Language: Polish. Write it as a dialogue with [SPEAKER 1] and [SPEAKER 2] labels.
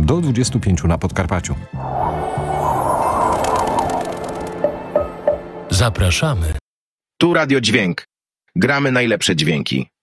[SPEAKER 1] do 25 na Podkarpaciu.
[SPEAKER 2] Zapraszamy.
[SPEAKER 3] Tu Radio Dźwięk. Gramy najlepsze dźwięki.